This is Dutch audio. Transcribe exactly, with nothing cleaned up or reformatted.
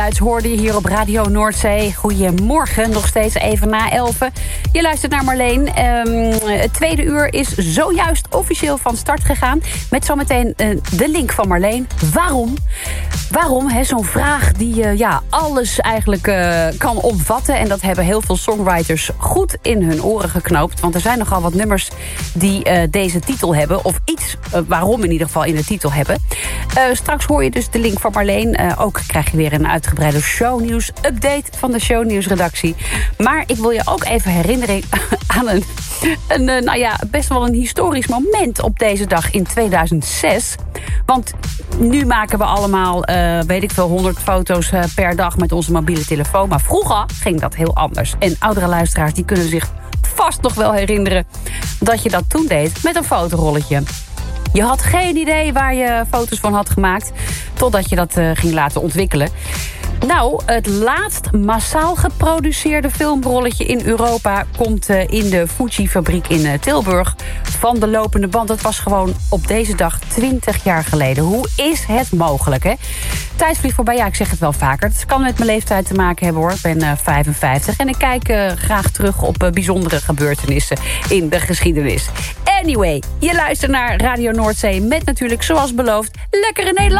Duits hoorde je hier op Radio Noordzee. Goedemorgen, nog steeds even na elfen. Je luistert naar Marleen. Um, het tweede uur is zojuist officieel van start gegaan. Met zometeen uh, de link van Marleen. Waarom? Waarom? Hè, zo'n vraag die uh, ja, alles eigenlijk uh, kan omvatten. En dat hebben heel veel songwriters goed in hun oren geknoopt. Want er zijn nogal wat nummers die uh, deze titel hebben. Of iets uh, waarom in ieder geval in de titel hebben. Uh, straks hoor je dus de link van Marleen. Uh, ook krijg je weer een uitgebreide shownieuws-update van de shownieuwsredactie. Maar ik wil je ook even herinneren aan een, een, een nou ja, best wel een historisch moment op deze dag in tweeduizend zes. Want nu maken we allemaal, uh, weet ik veel, honderd foto's uh, per dag met onze mobiele telefoon. Maar vroeger ging dat heel anders. En oudere luisteraars die kunnen zich vast nog wel herinneren dat je dat toen deed met een fotorolletje. Je had geen idee waar je foto's van had gemaakt, totdat je dat uh, ging laten ontwikkelen. Nou, het laatst massaal geproduceerde filmrolletje in Europa komt uh, in de Fuji-fabriek in uh, Tilburg van de lopende band. Dat was gewoon op deze dag twintig jaar geleden. Hoe is het mogelijk, hè? Tijd vliegt voorbij, ja, ik zeg het wel vaker. Het kan met mijn leeftijd te maken hebben, hoor. Ik ben uh, vijfenvijftig en ik kijk uh, graag terug op uh, bijzondere gebeurtenissen in de geschiedenis. Anyway, je luistert naar Radio Noordzee met natuurlijk, zoals beloofd, lekkere Nederland.